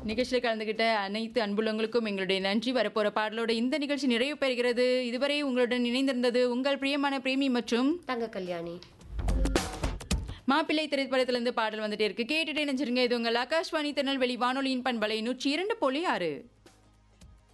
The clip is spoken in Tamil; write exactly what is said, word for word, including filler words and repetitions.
நிகழ்ச்சியில் கலந்துகிட்ட அனைத்து அன்புள்ளவங்களுக்கும் எங்களுடைய நன்றி. வரப்போற பாடலோட இந்த நிகழ்ச்சி நிறைவு பெறுகிறது. இதுவரை உங்களுடன் இணைந்திருந்தது உங்கள் பிரியமான பிரேமி மற்றும் தங்க கல்யாணி. மாப்பிள்ளை திரைப்படத்திலிருந்து பாடல் வந்துட்டே இருக்கு. கேட்டுட்டே நினைச்சிருங்க. இது உங்கள் ஆகாஷ்வாணி திருநெல்வேலி வானொலியின் பண்பலை நூற்றி இரண்டு புள்ளி ஆறு.